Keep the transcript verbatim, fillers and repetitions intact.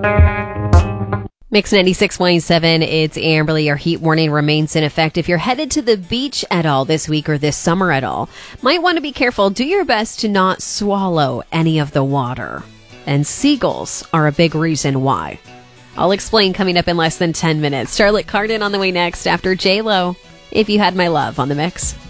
Mix ninety-six point seven, it's Amberly. Your heat warning remains in effect. If you're headed to the beach at all this week or this summer at all, might want to be careful. Do your best to not swallow any of the water. And seagulls are a big reason why. I'll explain coming up in less than ten minutes. Charlotte Cardin on the way next after J-Lo. If You Had My Love on the Mix.